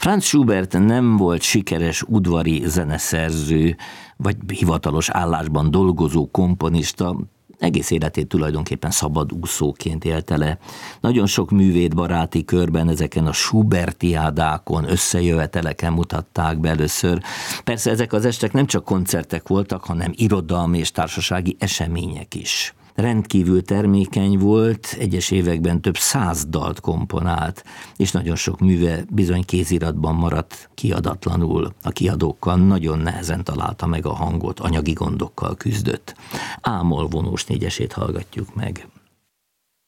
Franz Schubert nem volt sikeres udvari zeneszerző, vagy hivatalos állásban dolgozó komponista, egész életét tulajdonképpen szabadúszóként élte le. Nagyon sok művét baráti körben ezeken a Schubertiádákon, összejöveteleken mutatták be először. Persze ezek az estek nem csak koncertek voltak, hanem irodalmi és társasági események is. Rendkívül termékeny volt, egyes években több 100 dalt komponált, és nagyon sok műve bizony kéziratban maradt kiadatlanul. A kiadókkal nagyon nehezen találta meg a hangot, anyagi gondokkal küzdött. Ámol vonós négyesét hallgatjuk meg.